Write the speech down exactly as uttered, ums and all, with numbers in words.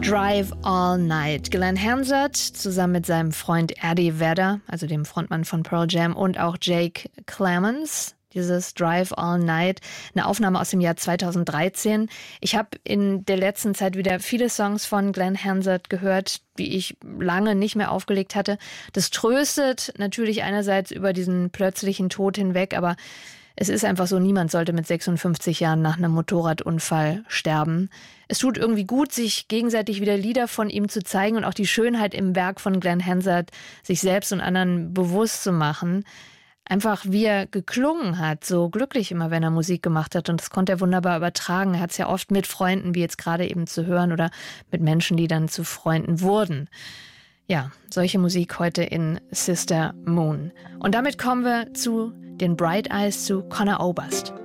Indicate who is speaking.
Speaker 1: Drive All Night. Glenn Hansard zusammen mit seinem Freund Eddie Vedder, also dem Frontmann von Pearl Jam, und auch Jake Clemons. Dieses Drive All Night, eine Aufnahme aus dem Jahr zweitausenddreizehn. Ich habe in der letzten Zeit wieder viele Songs von Glenn Hansard gehört, die ich lange nicht mehr aufgelegt hatte. Das tröstet natürlich einerseits über diesen plötzlichen Tod hinweg, aber es ist einfach so, niemand sollte mit sechsundfünfzig Jahren nach einem Motorradunfall sterben. Es tut irgendwie gut, sich gegenseitig wieder Lieder von ihm zu zeigen und auch die Schönheit im Werk von Glenn Hansard sich selbst und anderen bewusst zu machen. Einfach wie er geklungen hat, so glücklich immer, wenn er Musik gemacht hat. Und das konnte er wunderbar übertragen. Er hat es ja oft mit Freunden, wie jetzt gerade eben zu hören, oder mit Menschen, die dann zu Freunden wurden. Ja, solche Musik heute in Sister Moon. Und damit kommen wir zu den Bright Eyes, zu Conor Oberst.